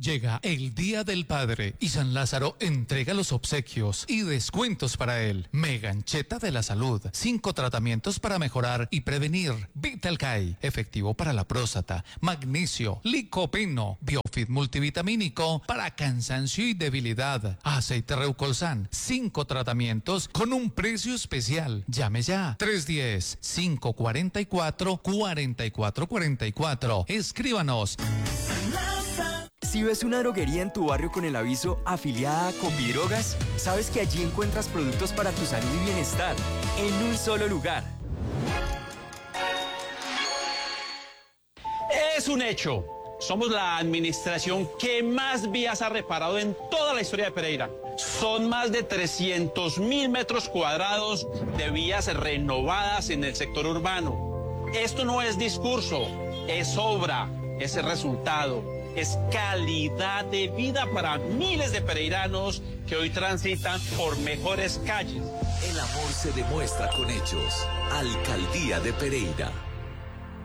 Llega el Día del Padre y San Lázaro entrega los obsequios y descuentos para él. Megancheta de la Salud, 5 tratamientos para mejorar y prevenir. Vitalcay, efectivo para la próstata. Magnesio, licopeno, Biofit multivitamínico para cansancio y debilidad. Aceite Reucolsan, 5 tratamientos con un precio especial. Llame ya, 310-544-4444. Escríbanos. Si ves una droguería en tu barrio con el aviso afiliada a Copidrogas, sabes que allí encuentras productos para tu salud y bienestar en un solo lugar. Es un hecho. Somos la administración que más vías ha reparado en toda la historia de Pereira. Son más de 300.000 metros cuadrados de vías renovadas en el sector urbano. Esto no es discurso, es obra, es el resultado. Es calidad de vida para miles de pereiranos que hoy transitan por mejores calles. El amor se demuestra con hechos. Alcaldía de Pereira.